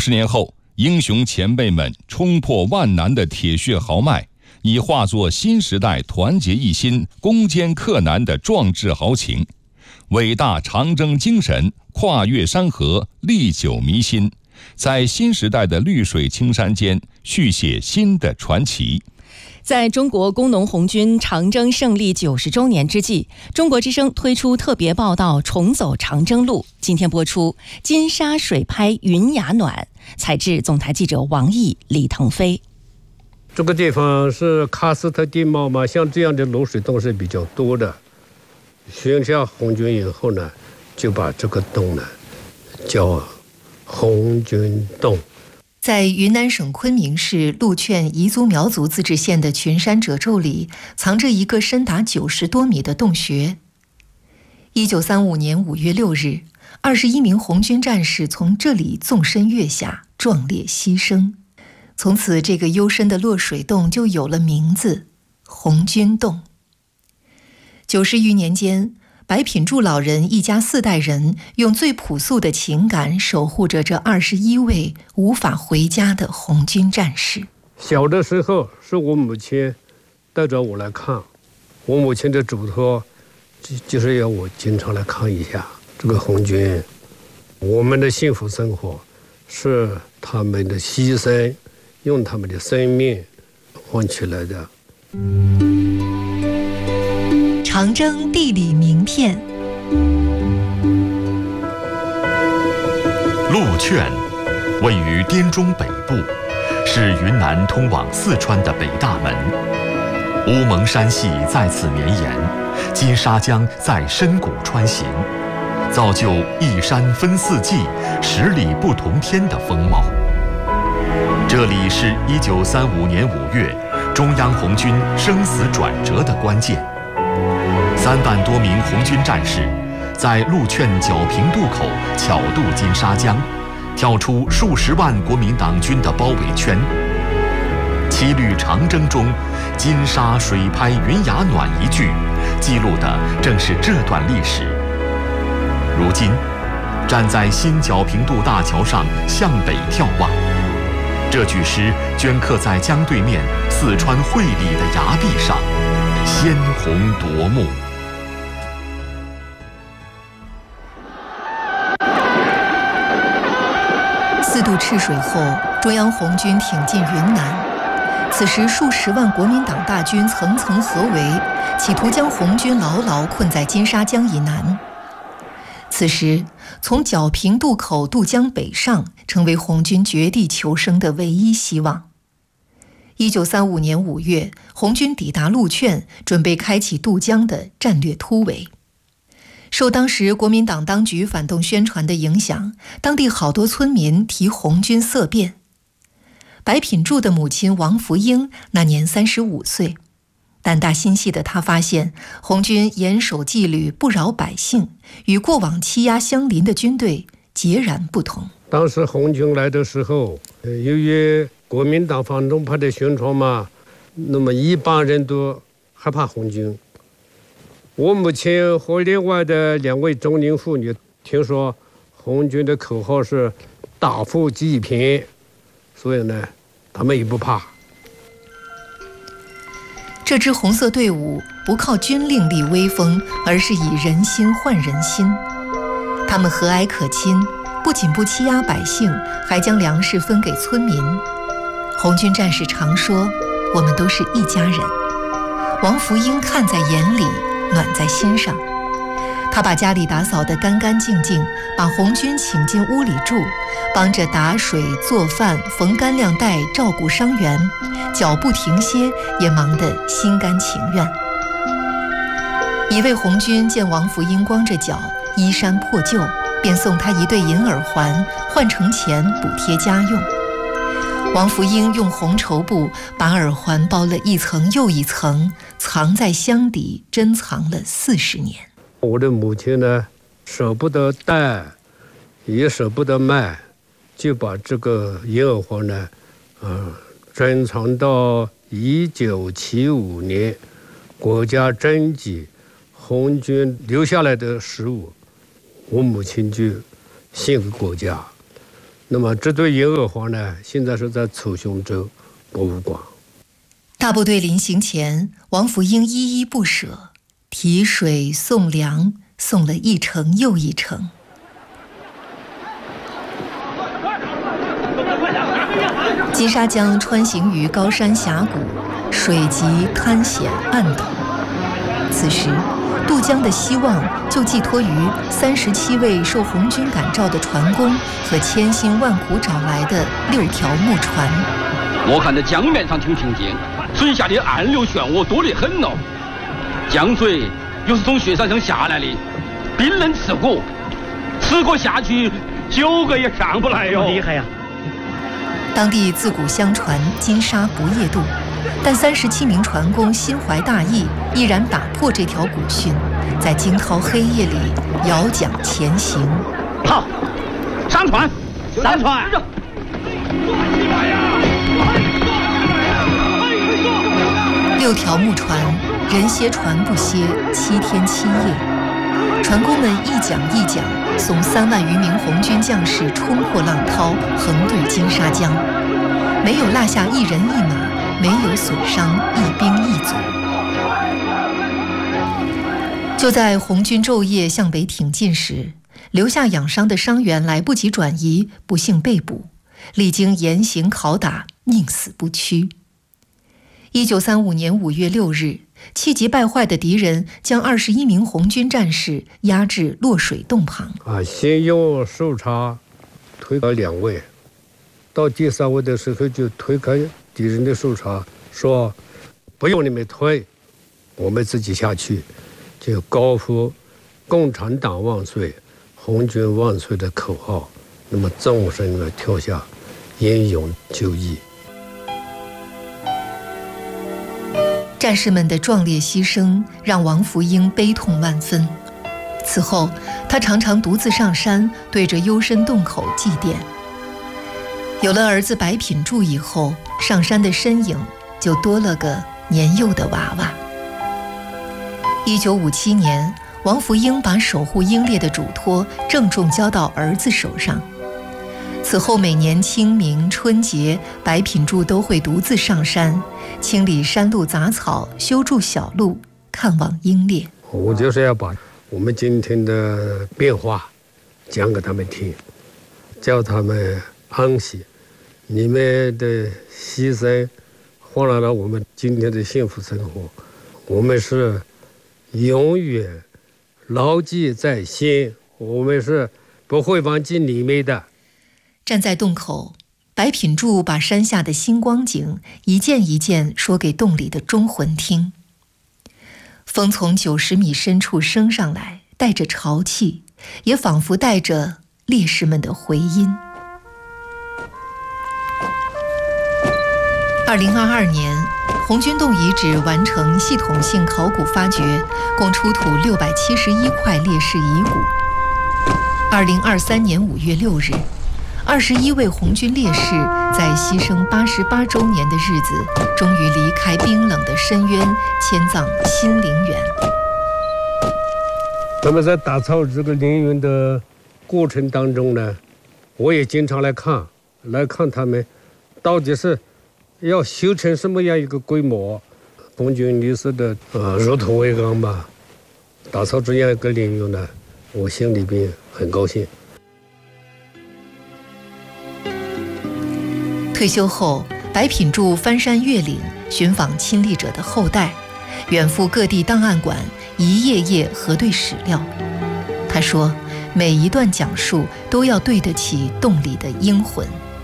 50年后，英雄前辈们冲破万难的铁血豪迈，已化作新时代团结一心、攻坚克难的壮志豪情。伟大长征精神跨越山河，历久弥新，在新时代的绿水青山间续写新的传奇。 在中国工农红军长征胜利90周年之际，中国之声推出特别报道《重走长征路》。今天播出金沙水拍云崖暖，采制总台记者王毅、李腾飞。 这个地方是喀斯特地貌嘛，像这样的露水洞是比较多的。选下红军以后呢，就把这个洞呢叫红军洞。 在云南省昆明市禄劝彝族苗族自治县的群山褶皱里，藏着一个深达90多米的洞穴。1935年5月6日，21名红军战士从这里纵身跃下，壮烈牺牲。从此，这个幽深的落水洞就有了名字——红军洞。90余年间，白品柱老人一家4代人用最朴素的情感守护着这21位无法回家的红军战士。 小的时候是我母亲带着我来看，我母亲的嘱托就是要我经常来看一下这个红军。我们的幸福生活是他们的牺牲，用他们的生命换取来的。 长征地理名片。 禄劝位于滇中北部，是云南通往四川的北大门。乌蒙山系在此绵延，金沙江在深谷穿行，造就一山分四季、10里不同天的风貌。这里是1935年5月中央红军生死转折的关键。3万多名红军战士在禄劝皎平渡口巧渡金沙江，跳出数十万国民党军的包围圈。七律长征中“金沙水拍云崖暖”一句，记录的正是这段历史。如今，站在新皎平渡大桥上向北眺望，这句诗镌刻在江对面四川会理的崖壁上，鲜红夺目。 4渡赤水后，中央红军挺进云南。此时，数十万国民党大军层层合围，企图将红军牢牢困在金沙江以南。此时，从皎平渡口渡江北上，成为红军绝地求生的唯一希望。1935年5月，红军抵达禄劝，准备开启渡江的战略突围。受当时国民党当局反动宣传的影响，当地好多村民提红军色变。白品柱的母亲王福英那年35岁，胆大心细的她发现，红军严守纪律，不扰百姓，与过往欺压相邻的军队截然不同。 当时红军来的时候，由于国民党反动派的宣传嘛，那么一般人都害怕红军。我母亲和另外的2位中年妇女听说红军的口号是大富济贫，所以呢，他们也不怕。 这支红色队伍不靠军令立威风，而是以人心换人心。他们和蔼可亲，不仅不欺压百姓，还将粮食分给村民。红军战士常说：“我们都是一家人。”王福英看在眼里，暖在心上。他把家里打扫得干干净净，把红军请进屋里住，帮着打水、做饭、缝干粮带，照顾伤员，脚不停歇，也忙得心甘情愿。一位红军见王福英光着脚，衣衫破旧，便送他一对银耳环，换成钱补贴家用。王福英用红绸布把耳环包了一层又一层，藏在箱底，珍藏了40年。 我的母亲呢，舍不得戴，也舍不得卖，就把这个银耳环呢，珍藏到1975年国家征集红军留下来的食物，我母亲就献给国家。 那么这对银耳花呢，现在是在楚雄州博物馆。 大部队临行前，王福英依依不舍，提水送粮，送了一程又一程。金沙江穿行于高山峡谷，水急滩险暗陡。此时，渡江的希望就寄托于37位受红军感召的船工和千辛万苦找来的6条木船。 我看这江面上挺平静，水下的暗流漩涡多得很哦。江水又是从雪山上下来的，冰冷刺骨，吃过下去9个也上不来哟，厉害呀！ 当地自古相传金沙不夜渡，但37名船工心怀大义，毅然打破这条古训，在惊涛黑夜里摇桨前行。 好，上船，上船 ！6条木船，人歇船不歇，7天7夜。船工们一桨一桨送3万余名红军将士冲破浪涛，横渡金沙江，没有落下一人一马，没有损伤一兵一卒。就在红军昼夜向北挺进时，留下养伤的伤员来不及转移，不幸被捕，历经严刑拷打，宁死不屈。1935年5月6日，气急败坏的敌人将21名红军战士押至落水洞旁。 先用手叉推开2位，到第3位的时候就推开敌人的手叉，说：“不用你们推，我们自己下去。”就高呼“共产党万岁，红军万岁”的口号，那么纵身而跳下，英勇就义。 战士们的壮烈牺牲让王福英悲痛万分。此后，他常常独自上山，对着幽深洞口祭奠。有了儿子白品柱以后，上山的身影就多了个年幼的娃娃。1957年，王福英把守护英烈的嘱托郑重交到儿子手上。此后每年清明、春节，白品柱都会独自上山，清理山路杂草，修筑小路，看望英烈。 我就是要把我们今天的变化讲给他们听，叫他们安息。你们的牺牲换来了我们今天的幸福生活，我们是永远牢记在心，我们是不会忘记你们的。 站在洞口，白品柱把山下的星光景一件一件说给洞里的忠魂听。风从90米深处升上来，带着潮气，也仿佛带着烈士们的回音。2022年，红军洞遗址完成系统性考古发掘，共出土671块烈士遗骨。2023年5月6日，21位红军烈士在牺牲88周年的日子，终于离开冰冷的深渊，迁葬新陵园。 那么在打造这个陵园的过程当中呢，我也经常来看他们到底是要修成什么样一个规模。红军烈士的如土为安吧，打造这样一个陵园呢，我心里边很高兴。 退休后，白品柱翻山越岭，寻访亲历者的后代，远赴各地档案馆，一页页核对史料。他说，每一段讲述都要对得起洞里的英魂。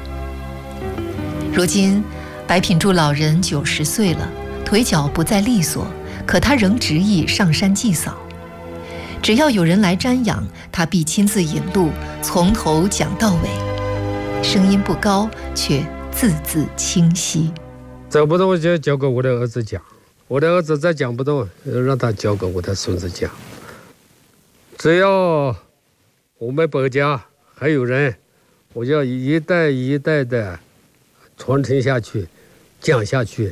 如今，白品柱老人90岁了，腿脚不再利索，可他仍执意上山祭扫。只要有人来瞻仰，他必亲自引路，从头讲到尾。声音不高，却字字清晰。 走不动就交给我的儿子讲，我的儿子再讲不动，让他交给我的孙子讲。只要我们北家还有人，我要一代一代的传承下去，讲下去。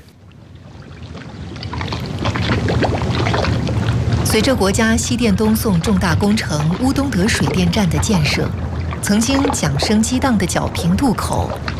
随着国家西电东送重大工程乌东德水电站的建设， 曾经桨声激荡的皎平渡口，